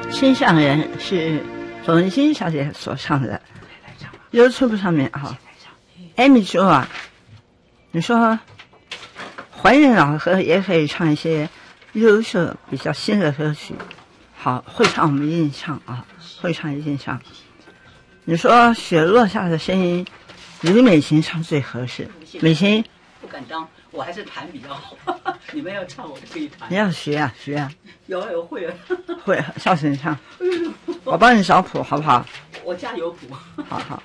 心上人是冯文心小姐所唱的 YouTube 上面啊。Amy 说啊，你说怀孕老歌也可以唱一些优秀比较新的歌曲，好，会唱我们一定唱啊，会唱一定唱。你说雪落下的声音吕美琴唱最合适，美琴不敢当，我还是弹比较好。你们要唱我就可以弹。 你要学啊学啊。 有会会，下次你唱，我帮你找谱好不好？ 我家有谱。 好好。